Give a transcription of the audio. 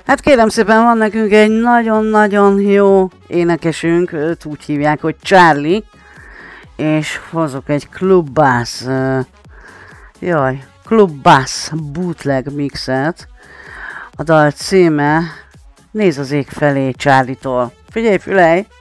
Hát kérem szépen, van nekünk egy nagyon-nagyon jó énekesünk, őt úgy hívják, hogy Charlie, és hozok egy Club Bass, Club Bass bootleg mixet. A dal címe Nézz az ég felé Charlie-tól. Figyelj, fülej!